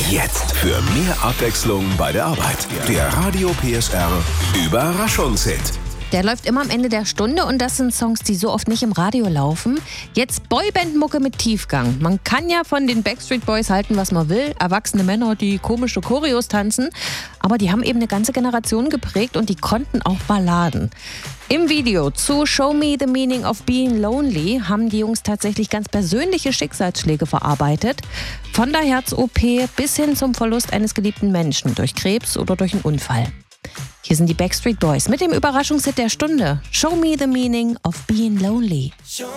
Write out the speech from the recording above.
Jetzt für mehr Abwechslung bei der Arbeit. Der Radio PSR Überraschungshit. Der läuft immer am Ende der Stunde und das sind Songs, die so oft nicht im Radio laufen. Jetzt Boyband-Mucke mit Tiefgang. Man kann ja von den Backstreet Boys halten, was man will. Erwachsene Männer, die komische Choreos tanzen. Aber die haben eben eine ganze Generation geprägt und die konnten auch Balladen. Im Video zu Show Me the Meaning of Being Lonely haben die Jungs tatsächlich ganz persönliche Schicksalsschläge verarbeitet. Von der Herz-OP bis hin zum Verlust eines geliebten Menschen durch Krebs oder durch einen Unfall. Hier sind die Backstreet Boys mit dem Überraschungshit der Stunde. Show Me the Meaning of Being Lonely.